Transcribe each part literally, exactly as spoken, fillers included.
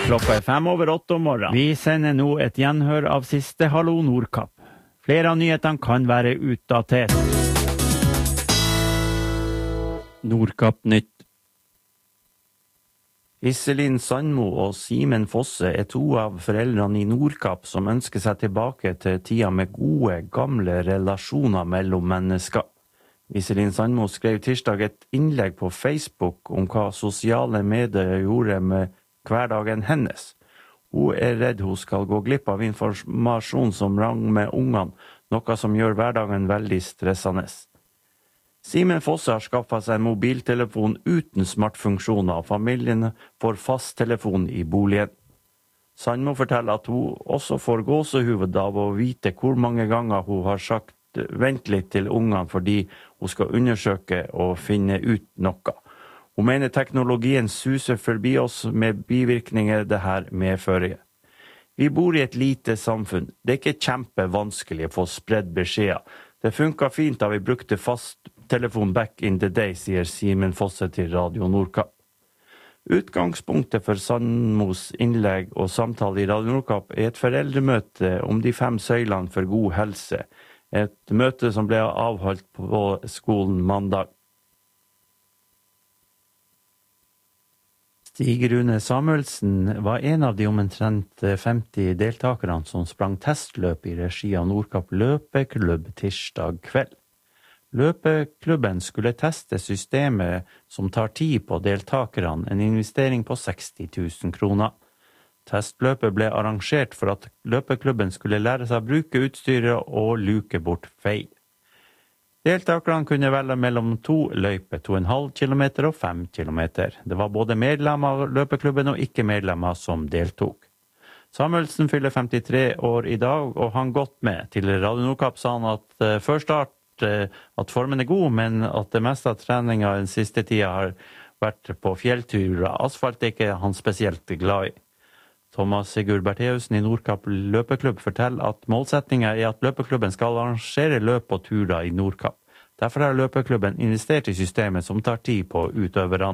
Klokka er fem over åtte om morgenen. Vi sender nå et gjenhør av siste Hallo Nordkapp. Flere av nyhetene kan være utdatert. Nordkapp nytt. Iselin Sandmo og Simen Fosse er to av foreldrene i Nordkapp som ønsker seg tilbake til tida med gode, gamle relasjoner mellom mennesker. Iselin Sandmo skrev tirsdag et innlegg på Facebook om hva sosiale medier gjorde med hverdagen hennes. Hun er redd hun skal gå glipp av informasjon som rang med ungene, noe som gjør hverdagen veldig stressende. Simen Fosse har skaffet seg en mobiltelefon uten smartfunksjoner, og familien får fast telefon i boligen. Sandmo forteller at hun også får gåsehud av å vite hvor mange ganger hun har sagt vent litt til ungene fordi hun skal undersøke og finne ut noe. Hun mener teknologien suser forbi oss med bivirkninger det her medfører. Vi bor i et lite samfunn. Det er ikke kjempevanskelig å få spredd beskjeder. Det funket fint da vi brukte fast telefon back in the day, sier Simen Fosse til Radio Nordkapp. Utgangspunktet for Sandmos innlegg og samtale i Radio Nordkapp er et foreldremøte om de fem søylene for god helse. Et møte som ble avholdt på skolen mandag. Stig Rune Samuelsen var en av de omtrent femti deltakerne som sprang testløp i regi av Nordkapp løpeklubb tirsdag kveld. Løpeklubben skulle teste systemet som tar tid på deltakerne, en investering på seksti tusen kroner. Testløpet ble arrangert for at løpeklubben skulle lære seg å bruke utstyret og luke bort feil. Deltakerne kunne velge mellom to løyper, to komma fem kilometer og fem kilometer. Det var både medlemmer av løpeklubben og ikke medlemmer som deltok. Samuelsen fyller femtitre år i dag, og han gått med. Til Radio Nordkapp sa han at uh, før start uh, at formen er god, men at det meste av treninga den siste tida har vært på fjellturer. Asfalt er ikke han spesielt glad i. Thomas Sigurd Bertheussen i Nordkapp løpeklubb forteller at målsetningen er at løpeklubben skal arrangere løp og turer i Nordkapp. Derfor har løpeklubben investert i systemet som tar tid på utøverne.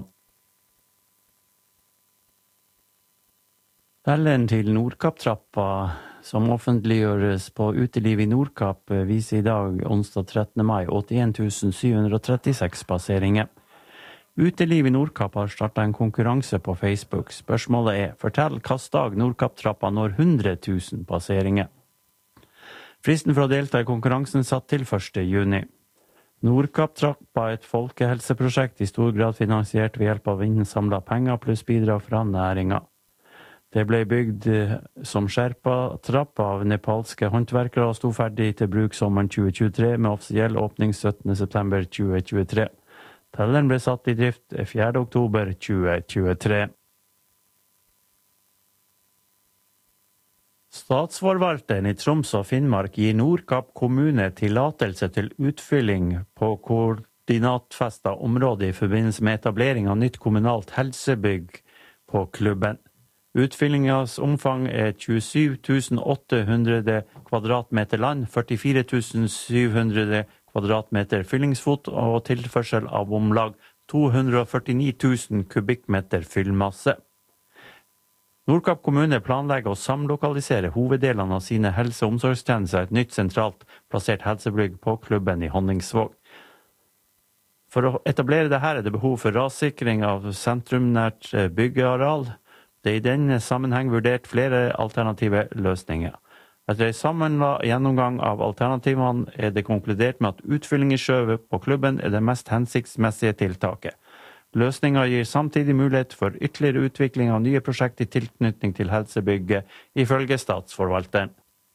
Telleren til Nordkapp-trappa som offentliggjøres på Uteliv i Nordkapp viser i dag, onsdag trettende mai, åttien tusen syv hundre og trettiseks passeringer. Uteliv i Nordkapp har startet en konkurranse på Facebook. Spørsmålet er, fortell hvilken dag Nordkapp-trappa når hundre tusen passeringer. Fristen for å delta i konkurransen satt til første juni. Nordkapp-trappa er et folkehelseprosjekt i stor grad finansiert ved hjelp av innsamlet penger pluss bidrag fra næringa. Det ble bygd som Sherpa-trapp av nepalske håndverkere og sto ferdig til bruk sommeren tjue tjuetre med offisiell åpning syttende september tjue tjuetre. Telleren ble satt i drift fjerde oktober tjue tjuetre. Statsforvalteren i Troms og Finnmark gir Nordkapp kommune tillatelse til utfylling på koordinatfestet område i forbindelse med etablering av nytt kommunalt helsebygg på klubben. Utfyllingens omfang er tjuesyv tusen åtte hundre kvadratmeter land, førtifire tusen syv hundre kvadratmeter fyllingsfot og tilførsel av omlag to hundre og førtini tusen kubikkmeter fyllmasse. Nordkapp kommune planlegger å samlokalisere hoveddelene av sine helse- og omsorgstjenester et nytt sentralt plassert helsebygg på klubben i Honningsvåg. For å etablere dette er det behov for rassikring av sentrumnært byggeareal. Det er i denne sammenheng vurdert flere alternative løsninger. Etter en sammenlagt gjennomgang av alternativene er det konkludert med at utfylling i sjø på klubben er det mest hensiktsmessige tiltaket. Løsningen gir samtidig mulighet for ytterligere utvikling av nye prosjekter i tilknytning til helsebygget, ifølge statsforvalteren.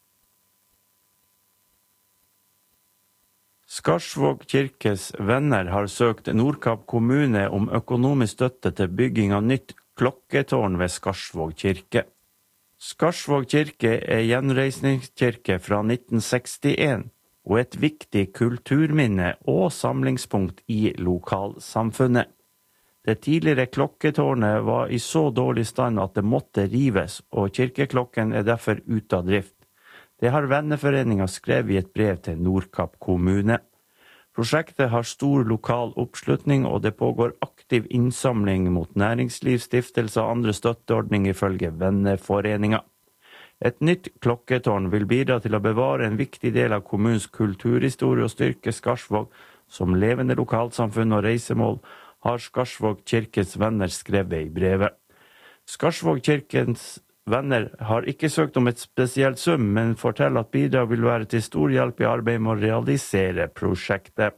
Skarsvåg kirkes venner har søkt Nordkapp kommune om økonomisk støtte til bygging av nytt klokketårn ved Skarsvåg kirke. Skarsvåg kirke er gjenreisningskirke fra nitten sekstien og et viktig kulturminne og samlingspunkt i lokalsamfunnet. Det tidligere klokketårnet var i så dårlig stand at det måtte rives, og kirkeklokken er derfor ute av drift. Det har venneforeningen skrevet i et brev til Nordkapp kommune. Prosjektet har stor lokal oppslutning, og det pågår aktivt aktiv innsamling mot næringslivsstiftelse og andre støtteordninger ifølge Venneforeninga. Et nytt klokketårn vil bidra til å bevare en viktig del av kommunens kulturhistorie og styrke Skarsvåg som levende lokalsamfunn og reisemål, har Skarsvåg kirkes venner skrevet i brevet. Skarsvåg kirkens venner har ikke søkt om et spesielt sum, men forteller at bidrag vil være til stor hjelp i arbeidet med å realisere prosjektet.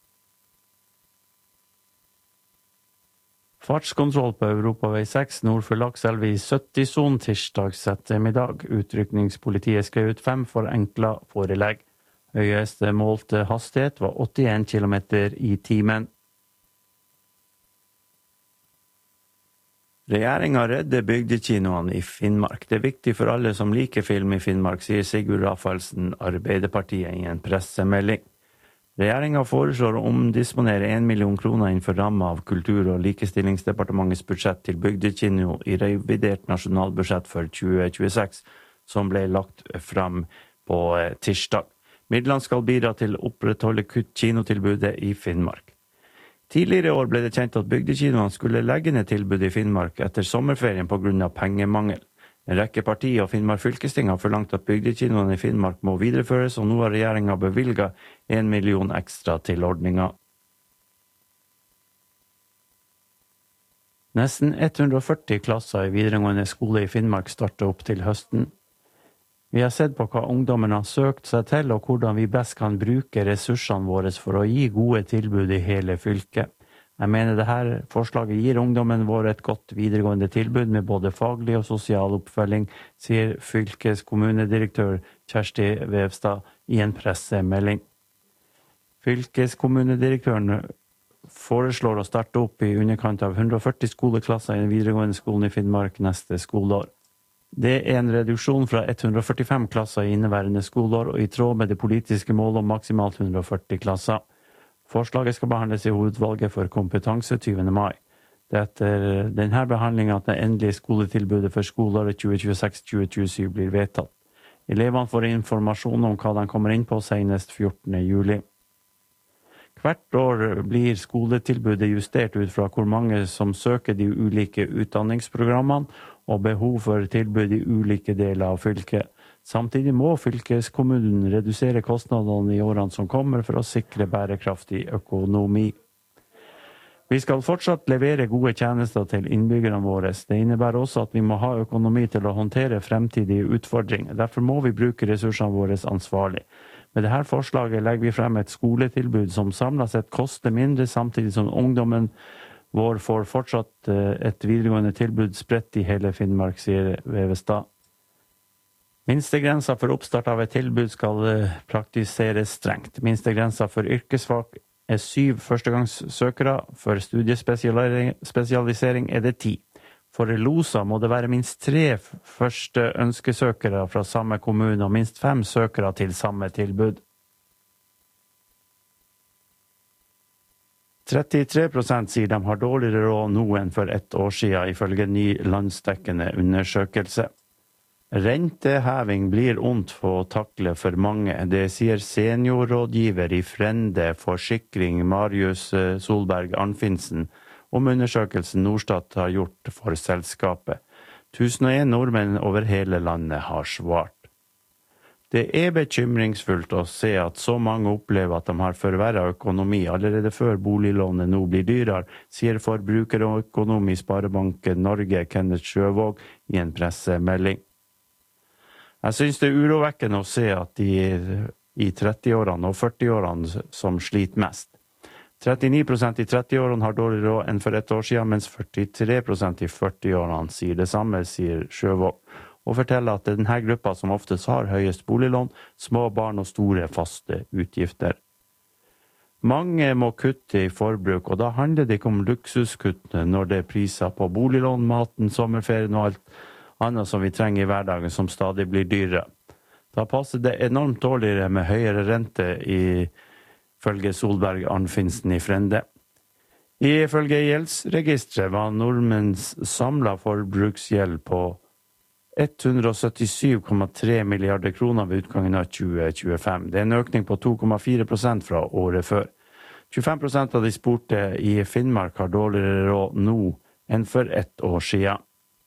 Fartskontroll på Europavei seks nord for Lakselv i sytti-sonen tirsdags ettermiddag. Utrykningspolitiet skrev ut fem forenkla forelegg. Høyeste målte hastighet var åttien kilometer i timen. Regjeringa redder bygdekinoene i Finnmark. Det er viktig for alle som liker film i Finnmark, sier Sigurd Rafaelsen, Arbeiderpartiet, i en pressemelding. Regjeringa foreslår å omdisponere en million kroner innenfor ramma av Kultur- og likestillingsdepartementets budsjett til bygdekino i revidert nasjonalbudsjett for tjue tjueseks, som ble lagt fram på tirsdag. Midlene skal bidra til å opprettholde kinotilbudet i Finnmark. Tidligere i år ble det kjent at bygdekinoene skulle legge ned tilbudet i Finnmark etter sommerferien på grunn av pengemangel. En rekke partier og Finnmark fylkesting har forlangt at bygdekinoene i Finnmark må videreføres, og nå har regjeringa bevilget en million ekstra til ordninga. Nesten hundre og førti klasser i videregående skole i Finnmark starter opp til høsten. Vi har sett på hva ungdommen har søkt seg til, og hvordan vi best kan bruke ressursene våre for å gi gode tilbud i hele fylket. Jeg mener dette forslaget gir ungdommen vår et godt videregående tilbud med både faglig og sosial oppfølging, sier fylkeskommunedirektør Kjersti Vevstad i en pressemelding. Fylkeskommunedirektøren foreslår å starte opp i underkant av hundre og førti skoleklasser i den videregående skolen i Finnmark neste skoleår. Det er en reduksjon fra hundre og førtifem klasser i inneværende skoleår, og i tråd med det politiske målet om maksimalt hundre og førti klasser. Forslaget skal behandles i hovedvalget for kompetanse tyvende mai. Det er etter denne behandlingen at det endelige skoletilbudet for skoleåret tjue tjueseks tjue tjuesyv blir vedtatt. Elevene får informasjon om hva de kommer inn på senest fjortende juli. Hvert år blir skoletilbudet justert ut fra hvor mange som søker de ulike utdanningsprogrammene og behov for tilbud i ulike deler av fylket. Samtidig må fylkeskommunen redusere kostnadene i årene som kommer for å sikre bærekraftig økonomi. Vi skal fortsatt levere gode tjenester til innbyggerne våre. Det innebærer også at vi må ha økonomi til å håndtere fremtidige utfordringer. Derfor må vi bruke ressursene våre ansvarlig. Med dette forslaget legger vi frem et skoletilbud som samlet sett koster mindre, samtidig som ungdommen vår får fortsatt et videregående tilbud spredt i hele Finnmark, sier Vevestad. Minstegrensa for oppstart av et tilbud skal praktiseres strengt. Minstegrensa for yrkesfag er syv førstegangssøkere, for studiespesialisering er det ti. For loser må det være minst tre første ønskesøkere fra samme kommune og minst fem søkere til samme tilbud. trettitre prosent sier de har dårligere råd nå enn for ett år siden, ifølge ny landsdekkende undersøkelse. Renteheving blir ondt å takle for mange, det sier seniorrådgiver i Frende Forsikring Marius Solberg Arnfinsen om undersøkelsen Norstat har gjort for selskapet. tusen og en nordmenn over hele landet har svart. Det er bekymringsfullt å se at så mange opplever at de har forverret økonomi allerede før boliglånet nå blir dyrere, sier forbrukerøkonom i Sparebanken Norge Kenneth Sjøvåg i en pressemelding. Jeg synes det er urovekkende å se at de i trettiårene og førtiårene som sliter mest. trettini prosent i trettiårene har dårligere råd enn for ett år siden, mens førtitre prosent i førtiårene sier det samme, sier Sjøvåg, og forteller at det er denne gruppa som oftest har høyest boliglån, små barn og store faste utgifter. Mange må kutte i forbruk, og da handler det ikke om luksuskutt når det er priser på boliglån, maten, sommerferien og alt annet som vi trenger i hverdagen som stadig blir dyrere. Da passer det enormt dårligere med høyere rente ifølge Solberg Arnfinsen i Frende. Ifølge gjeldsregistret var nordmenns samlet forbruksgjeld på hundre og syttisju komma tre milliarder kroner ved utgangen av tjue tjuefem. Det er en økning på to komma fire prosent fra året før. tjuefem prosent av de spurte i Finnmark har dårligere råd nå enn for ett år siden.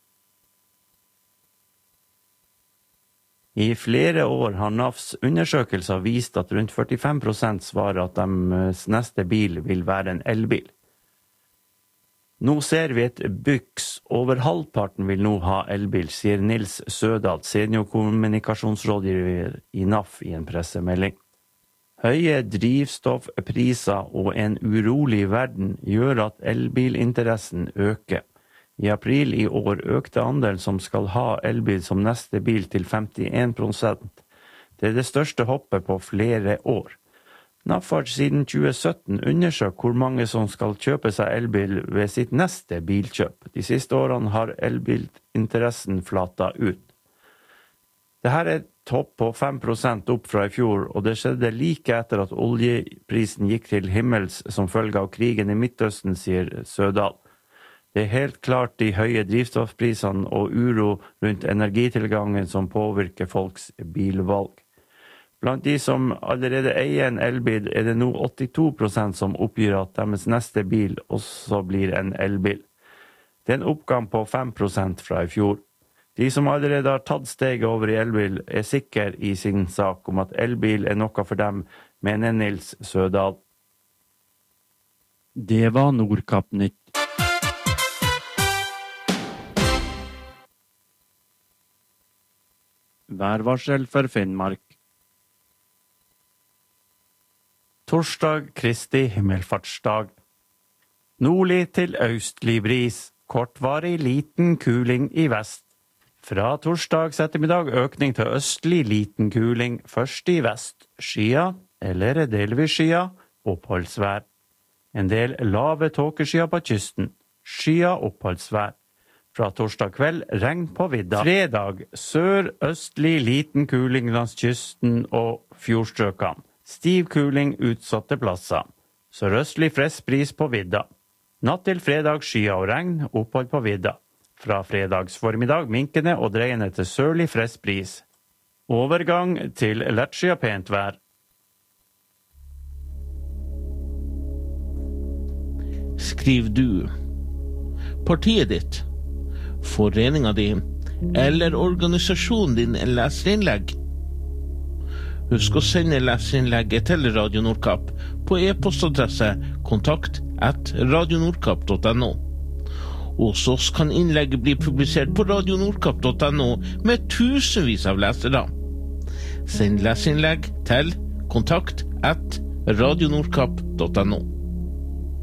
I flere år har N A Fs undersøkelser vist at rundt førtifem prosent svarer at deres neste bil vil være en elbil. Nå ser vi et byks. Over halvparten vil nå ha elbil, sier Nils Sødal, seniorkommunikasjonsrådgiver i N A F i en pressemelding. Høye drivstoffpriser og en urolig verden gjør at elbilinteressen øker. I april i år økte andelen som skal ha elbil som neste bil til femtien prosent. Det er det største hoppet på flere år. N A F har siden tjue sytten undersøkt hvor mange som skal kjøpe seg elbil ved sitt neste bilkjøp. De siste årene har elbilinteressen flata ut. Dette er et topp på fem prosent opp fra i fjor, og det skjedde like etter at oljeprisen gikk til himmels som følge av krigen i Midtøsten, sier Sødal. Det er helt klart de høye drivstoffprisene og uro rundt energitilgangen som påvirker folks bilvalg. Blant de som allerede eier en elbil er det nå åttito prosent som oppgir at deres neste bil også blir en elbil. Det er en oppgang på fem prosent fra i fjor. De som allerede har tatt steget over i elbil er sikre i sin sak om at elbil er noe for dem, mener Nils Sødal. Det var Nordkapp-nytt. Værvarsel for Finnmark. Torsdag Kristi himmelfartsdag. Nordlig til østlig bris. Kortvarig liten kuling i vest. Fra torsdags ettermiddag økning til østlig liten kuling. Først i vest. Skya, eller delvis skya, oppholdsvær. En del lave tåkeskyer på kysten. Skya oppholdsvær. Fra torsdag kveld, regn på vidda. Fredag, sør-østlig liten kuling langs kysten og fjordstrøkene. Stiv kuling utsatte plasser. Sørøstlig frisk bris på vidda. Natt til fredag, skyer og regn, opphold på vidda. Fra fredags formiddag, minkende og dreiende til sørlig frisk bris. Overgang til lettskyet pent vær. Skriv du. Partiet ditt. Foreninga di eller organisasjonen din en leserinnlegg. Husk å sende leserinnlegget til Radio Nordkapp på e-postadresse kontakt at radionordkapp punktum no. Hos oss kan innlegget bli publisert på radionordkapp punktum no med tusenvis av lesere. Send leserinnlegg til kontakt at radionordkapp punktum no.